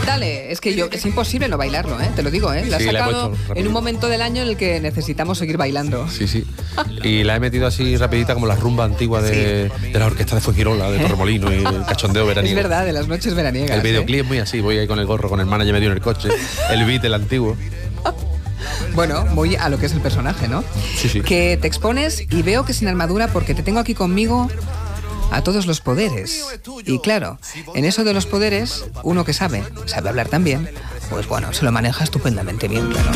Dale, es que es imposible no bailarlo, te lo digo, La has sacado en un momento del año en el que necesitamos seguir bailando. Sí. Y la he metido así rapidita como la rumba antigua de la orquesta de Fuengirola, de Torremolino y el cachondeo veraniego. Es verdad, de las noches veraniegas. El videoclip es muy así, voy ahí con el gorro, con el manager medio en el coche, el beat, el antiguo. Bueno, voy a lo que es el personaje, ¿no? Sí. Que te expones y veo que sin armadura porque te tengo aquí conmigo a todos los poderes. Y claro, en eso de los poderes, uno que sabe hablar también, pues bueno, se lo maneja estupendamente bien, claro.